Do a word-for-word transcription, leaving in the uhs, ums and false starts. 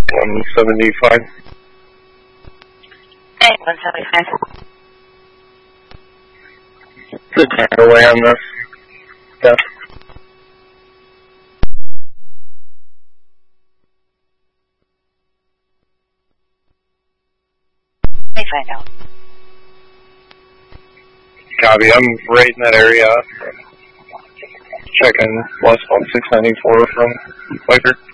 one seventy-five. Hey, one seventy-five. Good time away on this. Yeah. Let me find out. Copy, I'm right in that area. Checking westbound six ninety-four from Viper.